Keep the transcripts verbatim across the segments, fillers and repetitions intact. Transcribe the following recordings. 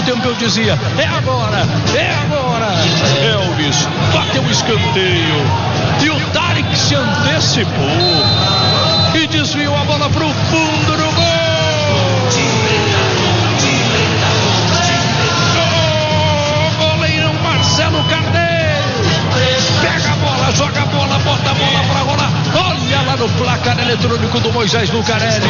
tempo eu dizia, é agora, é agora. Elvis bateu o escanteio e o Tarik se antecipou e desviou a bola pro fundo do gol. O goleirão Marcelo Carneiro pega a bola, joga a bola, bota a bola pra rolar. Olha lá no placar eletrônico do Moisés Lucarelli.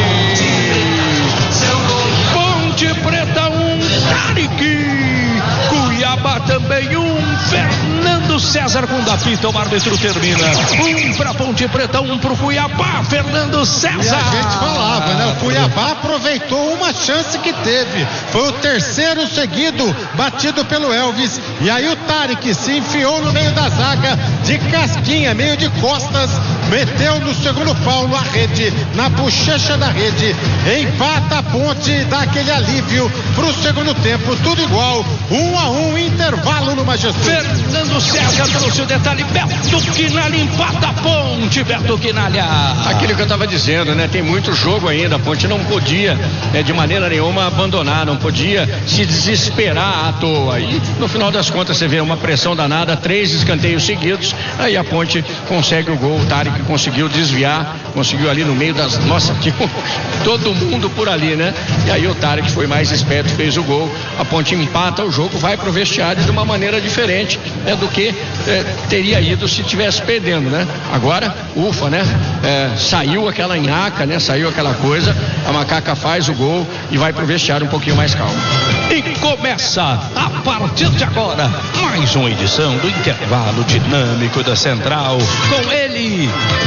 Ponte Preta um, Tarik. Cuiabá também um, Fernando César quando apita o árbitro termina. Um pra Ponte Preta, um pro Cuiabá, Fernando César. E a gente falava, né? O Cuiabá aproveitou uma chance que teve. Foi o terceiro seguido batido pelo Elvis. E aí o Tarik se enfiou no meio da zaga de casquinha, meio de costas, meteu no segundo pau na rede, na bochecha da rede, empata a Ponte, dá aquele alívio pro segundo tempo, tudo igual, um a um, intervalo no Majestoso. Fernando César trouxe o detalhe, Beto Quinalha empata a Ponte, Beto Quinalha. Aquilo que eu estava dizendo, né? Tem muito jogo ainda, a Ponte não podia é, de maneira nenhuma abandonar, não podia se desesperar à toa. E no final das contas você vê uma pressão danada, três escanteios seguidos, aí a Ponte consegue o gol, o Tarik conseguiu desviar, conseguiu ali no meio das, nossa, tipo, todo mundo por ali, né? E aí o Tarik foi mais esperto, fez o gol, a Ponte empata o jogo, vai pro vestiário de uma maneira diferente, né, do que é, teria ido se tivesse perdendo, né? Agora, ufa, né? É, saiu aquela nhaca, né? Saiu aquela coisa, a Macaca faz o gol e vai pro vestiário um pouquinho mais calmo. E começa a partir de agora mais uma edição do Intervalo Dinâmico da Central, com ele,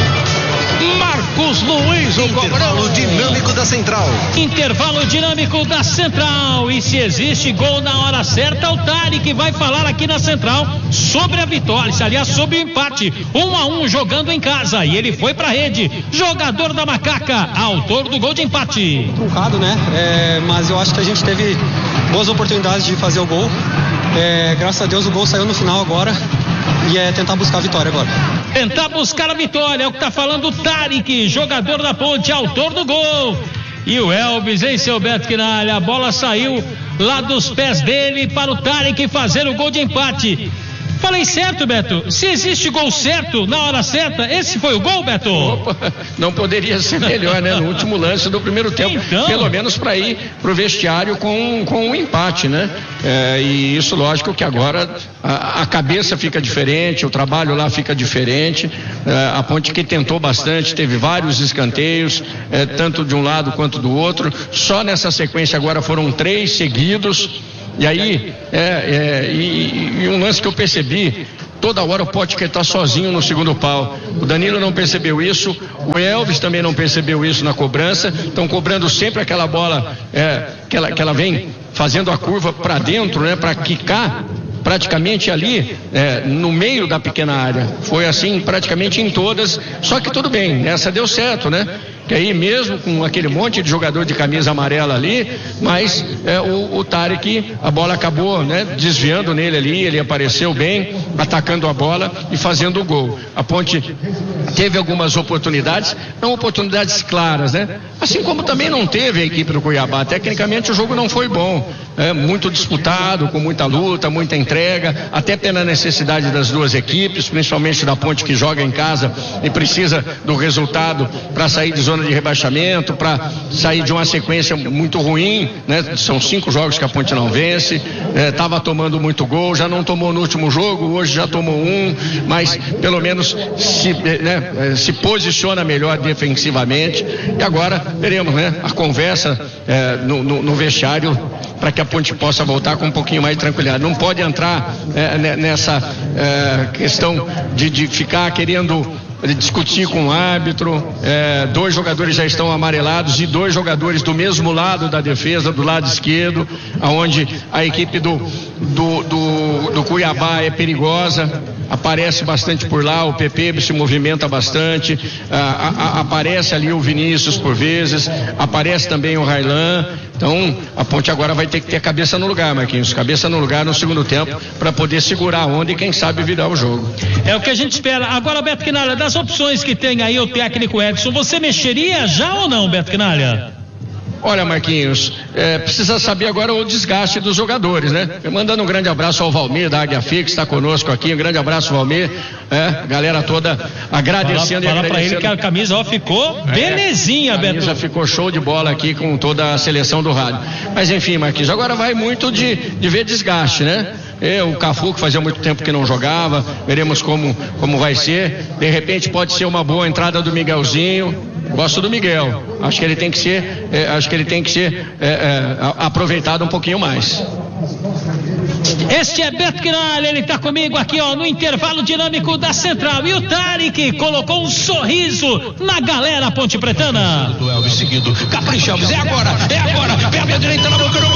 Marcos Luiz, o Intervalo Dinâmico da Central. Intervalo Dinâmico da Central. E se existe gol na hora certa, o Tarik vai falar aqui na Central sobre a vitória, aliás, sobre o empate, um a um jogando em casa, e ele foi pra rede, jogador da Macaca, autor do gol de empate. Truncado, né? É, mas eu acho que a gente teve boas oportunidades de fazer o gol. É, graças a Deus o gol saiu no final agora. E é tentar buscar a vitória agora. Tentar buscar a vitória, é o que tá falando o Tarik, jogador da Ponte, autor do gol. E o Elvis, hein, seu Beto Quinalha? A bola saiu lá dos pés dele para o Tarik fazer o gol de empate. Falei certo, Beto? Se existe gol certo, na hora certa, esse foi o gol, Beto? Opa, não poderia ser melhor, né? No último lance do primeiro tempo, então, pelo menos para ir pro vestiário com, com um empate, né? É, e isso, lógico que agora a, a cabeça fica diferente, o trabalho lá fica diferente. É, a Ponte que tentou bastante, teve vários escanteios, é, tanto de um lado quanto do outro. Só nessa sequência agora foram três seguidos. E aí, é, é, e, e um lance que eu percebi, toda hora o Potker está sozinho no segundo pau. O Danilo não percebeu isso, o Elvis também não percebeu isso na cobrança. Estão cobrando sempre aquela bola é, que, ela, que ela vem fazendo a curva para dentro, né, para quicar praticamente ali é, no meio da pequena área. Foi assim praticamente em todas, só que tudo bem, nessa deu certo, né? Que aí mesmo com aquele monte de jogador de camisa amarela ali, mas é, o, o Tarik, a bola acabou, né, desviando nele ali, ele apareceu bem, atacando a bola e fazendo o gol. A Ponte teve algumas oportunidades, não oportunidades claras, né? Assim como também não teve a equipe do Cuiabá. Tecnicamente o jogo não foi bom, é, muito disputado, com muita luta, muita entrega, até pela necessidade das duas equipes, principalmente da Ponte que joga em casa e precisa do resultado para sair de zona de rebaixamento, para sair de uma sequência muito ruim, né? São cinco jogos que a Ponte não vence, estava é, tomando muito gol, já não tomou no último jogo, hoje já tomou um, mas pelo menos se, né, se posiciona melhor defensivamente. E agora veremos, né, a conversa é, no, no, no vestiário para que a Ponte possa voltar com um pouquinho mais de tranquilidade. Não pode entrar é, nessa é, questão de, de ficar querendo discutir com o árbitro. É, dois jogadores já estão amarelados e dois jogadores do mesmo lado da defesa, do lado esquerdo, aonde a equipe do, do, do, do Cuiabá é perigosa, aparece bastante por lá, o Pepe se movimenta bastante, a, a, a, aparece ali o Vinícius por vezes, aparece também o Railan. Então a Ponte agora vai ter que ter a cabeça no lugar, Marquinhos, cabeça no lugar no segundo tempo, para poder segurar a onda e quem sabe virar o jogo. É o que a gente espera. Agora, Beto Quinalha, das opções que tem aí o técnico Edson, você mexeria já ou não, Beto Quinalha? Olha, Marquinhos, é, precisa saber agora o desgaste dos jogadores, né? Eu mandando um grande abraço ao Valmir da Águia Fix, está conosco aqui, um grande abraço, Valmir, é, galera toda agradecendo. Fala, e fala pra ele que a camisa ó, ficou é, belezinha, Beto. A camisa ficou show de bola aqui com toda a seleção do rádio. Mas enfim, Marquinhos, agora vai muito de, de ver desgaste, né? É, o Cafu, que fazia muito tempo que não jogava, veremos como, como vai ser. De repente pode ser uma boa entrada do Miguelzinho. Gosto do Miguel. Acho que ele tem que ser, é, acho que ele tem que ser é, é, aproveitado um pouquinho mais. Este é Beto Quinalha, ele tá comigo aqui, ó, no intervalo dinâmico da Central. E o Tarek colocou um sorriso na galera ponte pretana. Do Elvis seguido, Capricha Elvis, é agora, é agora, perde a direita na boca do